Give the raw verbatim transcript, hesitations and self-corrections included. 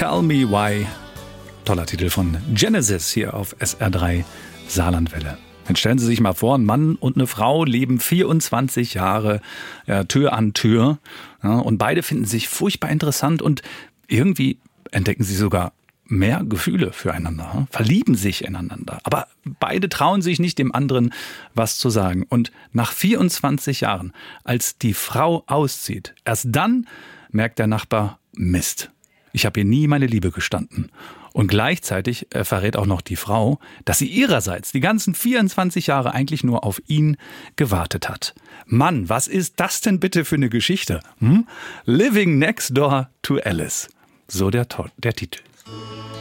Tell Me Why. Toller Titel von Genesis hier auf S R drei Saarlandwelle. Jetzt stellen Sie sich mal vor, ein Mann und eine Frau leben vierundzwanzig Jahre ja, Tür an Tür. Ja, und beide finden sich furchtbar interessant und irgendwie entdecken sie sogar mehr Gefühle füreinander, verlieben sich ineinander. Aber beide trauen sich nicht, dem anderen was zu sagen. Und nach vierundzwanzig Jahren, als die Frau auszieht, erst dann merkt der Nachbar, Mist, ich habe ihr nie meine Liebe gestanden. Und gleichzeitig verrät auch noch die Frau, dass sie ihrerseits die ganzen vierundzwanzig Jahre eigentlich nur auf ihn gewartet hat. Mann, was ist das denn bitte für eine Geschichte? Hm? Living Next Door to Alice. So der, der Titel.